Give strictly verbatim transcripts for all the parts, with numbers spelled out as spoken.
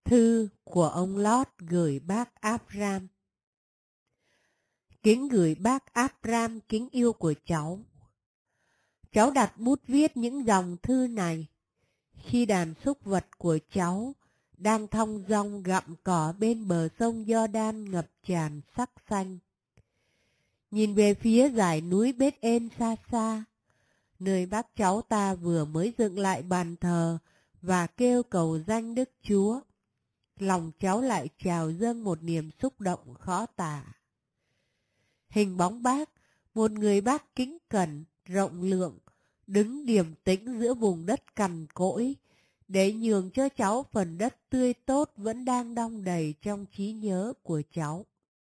Thư của ông Lót gửi bác Abraham. Kính gửi bác Abraham kính yêu của cháu. Cháu đặt bút viết những dòng thư này khi đàn súc vật của cháu đang thong dong gặm cỏ bên bờ sông Giođan ngập tràn sắc xanh. Nhìn về phía dải núi Bết-ên xa xa, nơi bác cháu ta vừa mới dựng lại bàn thờ và kêu cầu danh Đức Chúa, lòng cháu lại trào dâng một niềm xúc động khó tả. Hình bóng bác, một người bác kính cẩn, rộng lượng, đứng điềm tĩnh giữa vùng đất cằn cỗi, để nhường cho cháu phần đất tươi tốt vẫn đang đong đầy trong trí nhớ của cháu.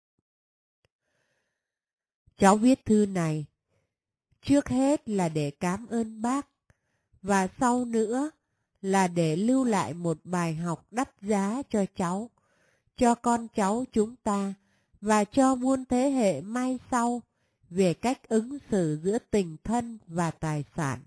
Cháu viết thư này, trước hết là để cảm ơn bác, và sau nữa là để lưu lại một bài học đắt giá cho cháu, cho con cháu chúng ta, và cho muôn thế hệ mai sau về cách ứng xử giữa tình thân và tài sản.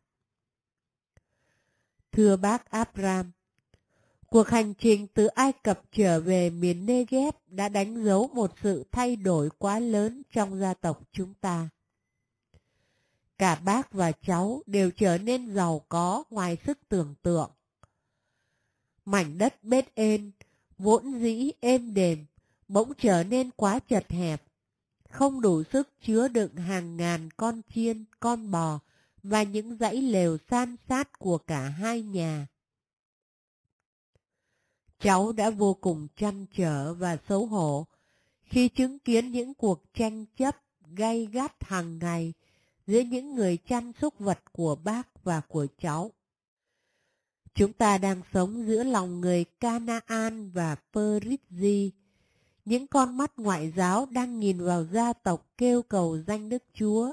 Thưa bác Abraham, cuộc hành trình từ Ai Cập trở về miền Negev đã đánh dấu một sự thay đổi quá lớn trong gia tộc chúng ta. Cả bác và cháu đều trở nên giàu có ngoài sức tưởng tượng. Mảnh đất Bết-ên, vốn dĩ êm đềm, bỗng trở nên quá chật hẹp, không đủ sức chứa đựng hàng ngàn con chiên, con bò và những dãy lều san sát của cả hai nhà. Cháu đã vô cùng trăn trở và xấu hổ khi chứng kiến những cuộc tranh chấp gay gắt hàng ngày giữa những người chăn súc vật của bác và của cháu. Chúng ta đang sống giữa lòng người Canaan và Perizzi. Những con mắt ngoại giáo đang nhìn vào gia tộc kêu cầu danh Đức Chúa.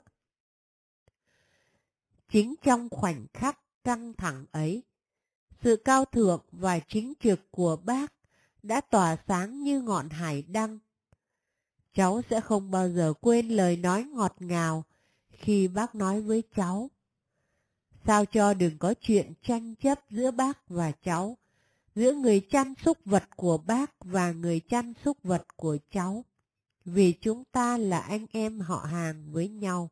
Chính trong khoảnh khắc căng thẳng ấy, sự cao thượng và chính trực của bác đã tỏa sáng như ngọn hải đăng. Cháu sẽ không bao giờ quên lời nói ngọt ngào khi bác nói với cháu: sao cho đừng có chuyện tranh chấp giữa bác và cháu, giữa người chăn súc vật của bác và người chăn súc vật của cháu, vì chúng ta là anh em họ hàng với nhau.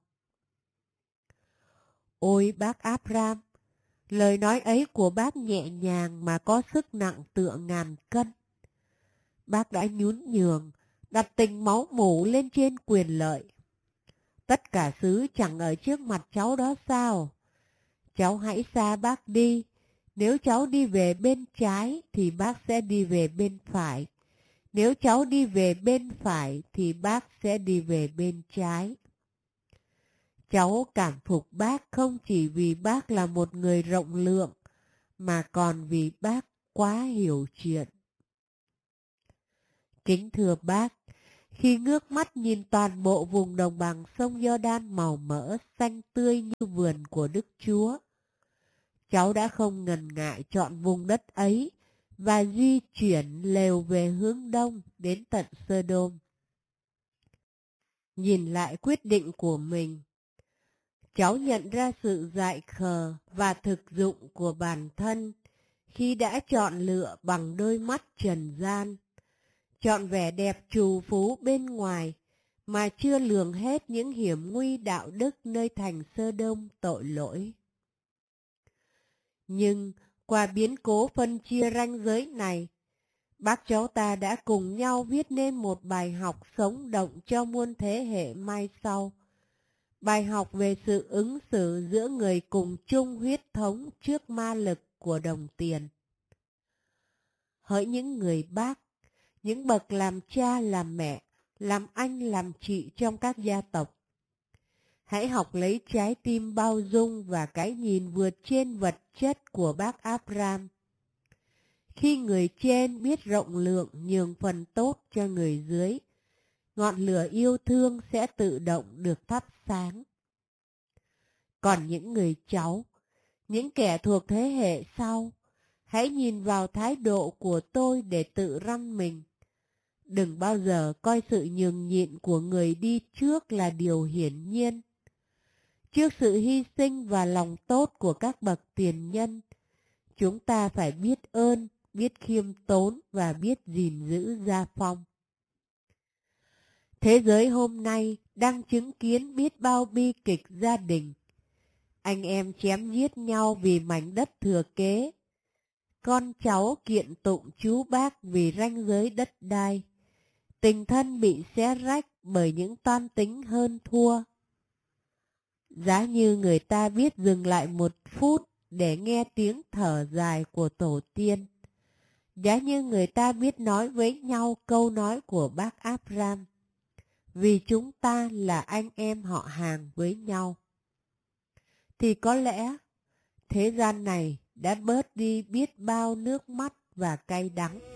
Ôi bác Abraham, lời nói ấy của bác nhẹ nhàng mà có sức nặng tựa ngàn cân. Bác đã nhún nhường, đặt tình máu mủ lên trên quyền lợi. Tất cả xứ chẳng ở trước mặt cháu đó sao? Cháu hãy xa bác đi. Nếu cháu đi về bên trái thì bác sẽ đi về bên phải. Nếu cháu đi về bên phải thì bác sẽ đi về bên trái. Cháu cảm phục bác không chỉ vì bác là một người rộng lượng, mà còn vì bác quá hiểu chuyện. Kính thưa bác, khi ngước mắt nhìn toàn bộ vùng đồng bằng sông Giođan màu mỡ xanh tươi như vườn của Đức Chúa, cháu đã không ngần ngại chọn vùng đất ấy và di chuyển lều về hướng đông đến tận Sơ-đôm. Nhìn lại quyết định của mình, cháu nhận ra sự dại khờ và thực dụng của bản thân khi đã chọn lựa bằng đôi mắt trần gian, chọn vẻ đẹp trù phú bên ngoài mà chưa lường hết những hiểm nguy đạo đức nơi thành Sơ-đôm tội lỗi. Nhưng qua biến cố phân chia ranh giới này, bác cháu ta đã cùng nhau viết nên một bài học sống động cho muôn thế hệ mai sau. Bài học về sự ứng xử giữa người cùng chung huyết thống trước ma lực của đồng tiền. Hỡi những người bác, những bậc làm cha làm mẹ, làm anh làm chị trong các gia tộc, hãy học lấy trái tim bao dung và cái nhìn vượt trên vật chất của bác Abraham. Khi người trên biết rộng lượng nhường phần tốt cho người dưới, ngọn lửa yêu thương sẽ tự động được thắp sáng. Còn những người cháu, những kẻ thuộc thế hệ sau, hãy nhìn vào thái độ của tôi để tự răn mình. Đừng bao giờ coi sự nhường nhịn của người đi trước là điều hiển nhiên. Trước sự hy sinh và lòng tốt của các bậc tiền nhân, chúng ta phải biết ơn biết khiêm tốn và biết gìn giữ gia phong. Thế giới hôm nay đang chứng kiến biết bao bi kịch gia đình. Anh em chém giết nhau vì mảnh đất thừa kế. Con cháu kiện tụng chú bác vì ranh giới đất đai. Tình thân bị xé rách bởi những toan tính hơn thua. Giá như người ta biết dừng lại một phút để nghe tiếng thở dài của tổ tiên. Giá như người ta biết nói với nhau câu nói của bác Abraham. Vì chúng ta là anh em họ hàng với nhau. Thì có lẽ thế gian này đã bớt đi biết bao nước mắt và cay đắng.